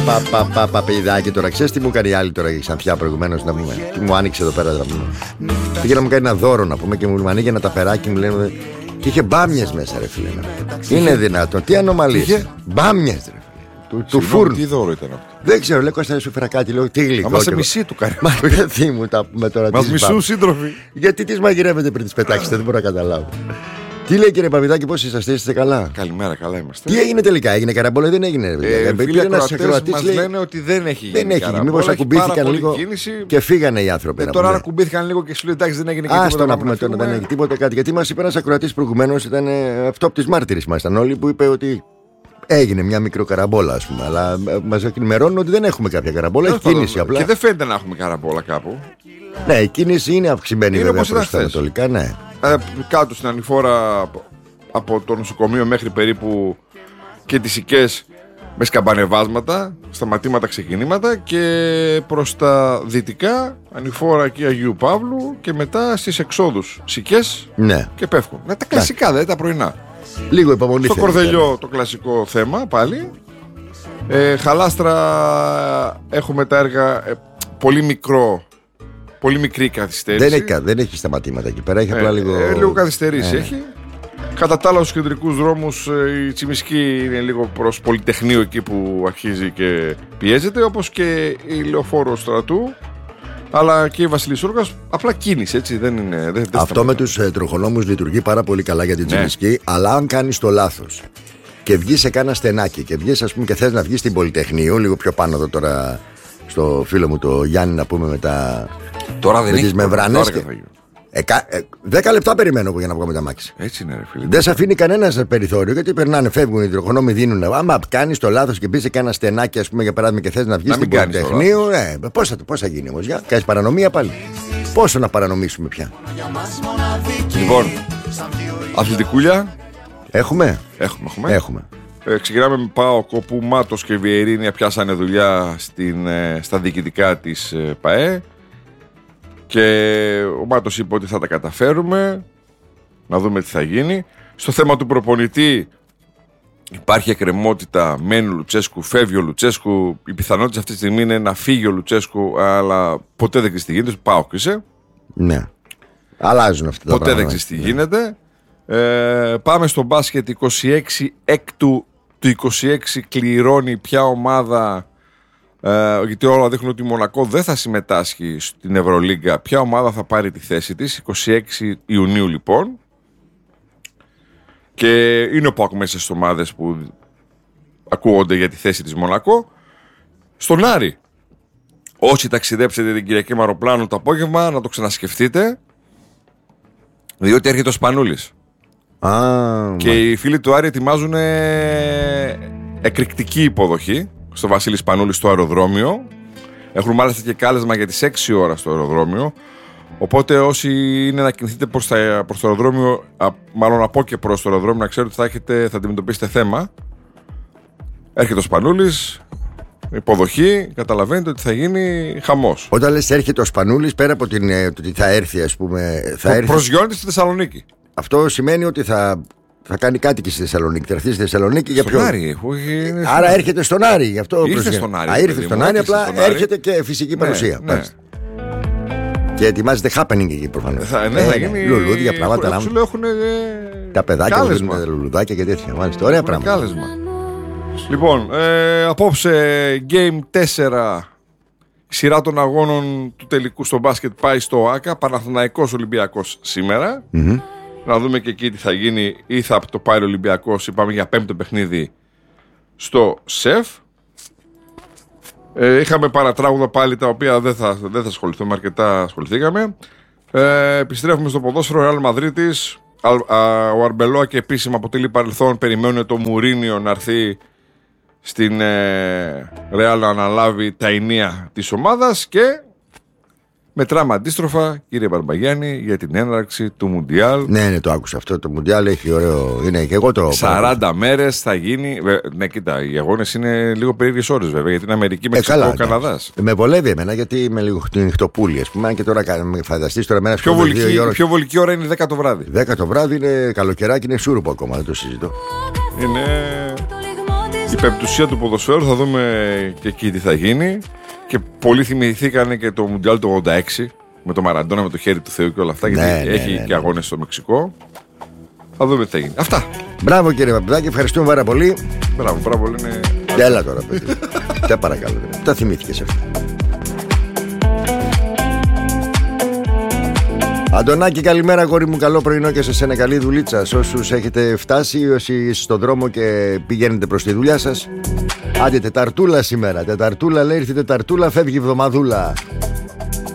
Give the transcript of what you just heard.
Παιδάκι τώρα, ξέρεις τι μου κάνει η άλλη τώρα η Ξανθιά προηγουμένως να πούμε. Τι μου άνοιξε εδώ πέρα να πούμε. Πήγε να μου κάνει ένα δώρο να πούμε και μου ανοίγει ένα ταπεράκι μου λένε. Και είχε μπάμιες μέσα ρε φίλε. Είναι δυνατόν, τι ανομαλίες. Μπάμιες ρε φίλε. Του φούρνου. Τι δώρο ήταν αυτό? Δεν ξέρω, λέω Κώστα σου φέρα κάτι, λέω τι γλυκό. Μα σε μισή του κάνει. Μα γιατί μου τα πούμε τώρα. Μας μισούν σύντροφοι. Γιατί τις μαγειρεύετε πριν τις πετάξετε, δεν μπορώ να καταλάβω. Τι λέει κύριε Παπηδάκη, πώς είστε καλά? Καλημέρα, καλά είμαστε. Τι έγινε τελικά, έγινε καραμπόλα ή δεν έγινε? Φίλοι ακροατές μας λένε ότι δεν έχει γίνει. Δεν έχει γίνει, μήπως ακουμπήθηκαν λίγο και φύγανε οι άνθρωποι. Τώρα ακουμπήθηκαν λίγο και σου λέει εντάξει δεν έγινε και τίποτα. Άστο να πούμε τώρα, δεν έγινε τίποτα κάτι. Γιατί μας είπε ένας ακροατής προηγουμένως, ήταν αυτό από τις μάρτυρες μας ήταν όλοι, που είπε ότι έγινε μια μικροκαραμπόλα, ας πούμε. Αλλά μας ενημερώνουν ότι δεν έχουμε κάποια καραμπόλα, έχει κίνηση απλά. Και δεν φαίνεται να έχουμε καραμπόλα κάπου. Ναι, η κίνηση είναι αυξημένη βέβαια προς τα ανατολικά, ναι. Κάτω στην ανηφόρα από το νοσοκομείο μέχρι περίπου και τις Σικές με σκαμπανεβάσματα, σταματήματα, ξεκινήματα και προς τα δυτικά ανηφόρα εκεί Αγίου Παύλου και μετά στις εξόδους Σικές ναι. Και πέφτουν. Τα κλασικά, δεν τα πρωινά. Λίγο υπομονή. Στο Κορδελιό το κλασικό θέμα πάλι. Χαλάστρα έχουμε τα έργα πολύ μικρή καθυστέρηση. Δεν έχει σταματήματα εκεί πέρα, έχει απλά λίγο καθυστερήσει έχει. Κατά τα άλλα στους κεντρικούς δρόμους η Τσιμισκή είναι λίγο προς Πολυτεχνείο εκεί που αρχίζει και πιέζεται, όπως και η Λεωφόρο Στρατού, αλλά και η Βασιλής Σούργας, απλά κίνηση έτσι, δεν είναι. Αυτό με τους τροχονόμους λειτουργεί πάρα πολύ καλά για την Τσιμισκή, αλλά αν κάνεις το λάθος και βγεις σε κάνα στενάκι και βγεις ας πούμε και θες να βγεις στην Πολυτεχνείο, λίγο πιο πάνω εδώ τώρα στο φίλο μου το Γιάννη να πούμε μετά. Τώρα δεν έχει μεμβρανές. 10 λεπτά περιμένω για να βγω με τα μάξι. Έτσι είναι, ρε φίλε. Δεν σε αφήνει κανένα περιθώριο γιατί περνάνε, φεύγουν οι τροχονόμοι, δίνουν. Άμα κάνει το λάθος και μπει σε κάνα στενάκι, ας πούμε για παράδειγμα, και θες να βγεις στην Πολυτεχνείο, πώς θα γίνει όμως, για κάνεις παρανομία πάλι. Πόσο να παρανομήσουμε πια. Λοιπόν, αθλητικούλια. Έχουμε. Ξεκινάμε με ΠΑΟΚ, όπου Μάτος και Βιερίνια πιάσανε δουλειά στα διοικητικά της ΠΑΕ. Και ο Μάτος είπε ότι θα τα καταφέρουμε. Να δούμε τι θα γίνει. Στο θέμα του προπονητή υπάρχει εκκρεμότητα. Μένει ο Λουτσέσκου, φεύγει ο Λουτσέσκου. Η πιθανότητα αυτή τη στιγμή είναι να φύγει ο Λουτσέσκου, αλλά ποτέ δεν ξέρει τι γίνεται. ΠΑΟΚ είσαι. Ναι. Αλλάζουν αυτά τα ποτέ δεν ξέρει τι γίνεται. Πάμε στο μπάσκετ. 26 έκτου του 26 κληρώνει ποια ομάδα. Γιατί όλα δείχνουν ότι η Μονακό δεν θα συμμετάσχει στην Ευρωλίγκα. Ποια ομάδα θα πάρει τη θέση της? 26 Ιουνίου λοιπόν. Και είναι ο ΠΑΟΚ μέσα στις ομάδες που ακούγονται για τη θέση της Μονακό. Στον Άρη, όσοι ταξιδέψετε την Κυριακή με αεροπλάνο το απόγευμα, να το ξανασκεφτείτε, διότι έρχεται ο Σπανούλης. Και οι φίλοι του Άρη ετοιμάζουν εκρηκτική υποδοχή στο Βασίλη Σπανούλη στο αεροδρόμιο. Έχουν μάλιστα και κάλεσμα για τις 6 ώρα στο αεροδρόμιο. Οπότε όσοι είναι να κινηθείτε προς το αεροδρόμιο, μάλλον από και προς το αεροδρόμιο, να ξέρετε ότι θα αντιμετωπίσετε θέμα. Έρχεται ο Σπανούλης, υποδοχή, καταλαβαίνετε ότι θα γίνει χαμός. Όταν λες έρχεται ο Σπανούλης, πέρα από ότι θα έρθει, ας πούμε. Προσγειώνεται στη Θεσσαλονίκη. Αυτό σημαίνει ότι θα κάνει κάτι και στη Θεσσαλονίκη. Θα έρθει στη Θεσσαλονίκη για ποιον? Άρα έρχεται στον Άρη. Γι' αυτό ήρθε στον Άρη. Ήρθε στον Άρη, απλά έρχεται και φυσική παρουσία. Ναι. Και ετοιμάζεται happening εκεί προφανώς. Ναι, θα γίνει λουλούδια, πράγματα. Σου λέω έχουν τα παιδάκια που δίνουν λουλουδάκια και τέτοια. Μάλιστα, ωραία πράγματα. Κάλεσμα. Λοιπόν, απόψε Game 4. Σειρά των αγώνων του τελικού στο μπάσκετ πάει στο ΆΚΑ. Παναθηναϊκός Ολυμπιακός σήμερα. Να δούμε και εκεί τι θα γίνει. Ή θα το πάρει ο Ολυμπιακός ή πάμε για 5ο παιχνίδι στο ΣΕΦ. Είχαμε παρατράγουδα πάλι τα οποία δεν θα ασχοληθούμε, αρκετά ασχοληθήκαμε. Επιστρέφουμε στο ποδόσφαιρο. Ρεάλ Μαδρίτης. Ο Αρμπελόα και επίσημα αποτελεί παρελθόν. Περιμένουν το Μουρίνιο να έρθει στην Ρεάλ να αναλάβει τα ενία της ομάδας. Και μετράμε αντίστροφα, κύριε Μπαρμπαγιάννη, για την έναρξη του Μουντιάλ. Ναι, το άκουσα αυτό. Το Μουντιάλ έχει ωραίο. Είναι και εγώ το. 40 μέρες θα γίνει. Ναι, κοίτα, οι αγώνες είναι λίγο περίεργες ώρες βέβαια, γιατί είναι Αμερική, Μεξικό, Καναδάς. Με βολεύει εμένα γιατί είμαι λίγο νυχτοπούλη, ας πούμε. Και τώρα φανταστείς τώρα μέρα πιο βολική ώρα είναι 10 το βράδυ. 10 το βράδυ είναι καλοκαιράκι, είναι σούρουπο ακόμα, δεν το συζητώ. Είναι. η πεμπτουσία του ποδοσφαίρου, θα δούμε και εκεί τι θα γίνει. Και πολλοί θυμηθήκανε και το Μουντιάλ του 86 με το Μαραντόνα, με το χέρι του Θεού και όλα αυτά. Γιατί έχει και αγώνες στο Μεξικό. Θα δούμε τι θα γίνει. Αυτά. Μπράβο κύριε Παπαδάκη, ευχαριστούμε πάρα πολύ. Μπράβο πολύ. Έλα τώρα, παιδί. Τα παρακαλώ. Τα θυμήθηκες αυτά. Αντωνάκη, καλημέρα κόρη μου, καλό πρωινό και σε σένα, καλή δουλίτσα. Σε όσους έχετε φτάσει, όσοι στον δρόμο και πηγαίνετε προς τη δουλειά σας. Άντε Τεταρτούλα σήμερα, Τεταρτούλα λέει, ήρθε Τεταρτούλα, φεύγει η εβδομαδούλα.